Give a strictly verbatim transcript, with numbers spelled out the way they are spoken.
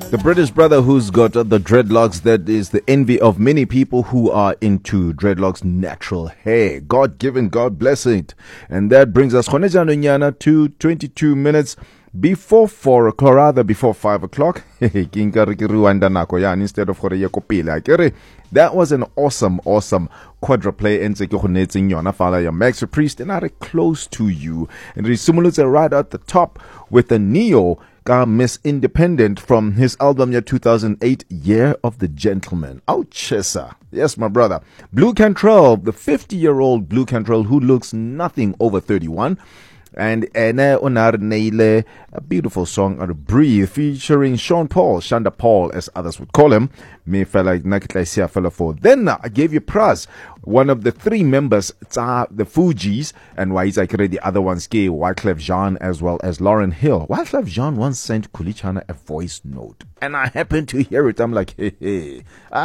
The British brother who's got uh, the dreadlocks that is the envy of many people who are into dreadlocks, natural hair. God given, God bless it. And that brings us to twenty-two minutes before four o'clock, rather before five o'clock. Instead of that was an awesome, awesome quadruplay and Yona Fala your Max Priest and are close to you. And Risumulutse right at the top with the Neo Miss Independent from his album year two thousand eight, Year of the Gentleman. Ouchessa. Yes, my brother. Blue Cantrell, the fifty-year-old Blue Cantrell who looks nothing over thirty-one. And Ene Onar Neile, a beautiful song on Breathe, featuring Sean Paul, Shanda Paul, as others would call him. Me fella Nakitlaisia fella for. Then I gave you Praz, one of the three members, the Fugees, and Waizakere, the other ones, Gay, Wyclef Jean, as well as Lauryn Hill. Wyclef Jean once sent Kulichana a voice note, and I happened to hear it. I'm like, hey, hey.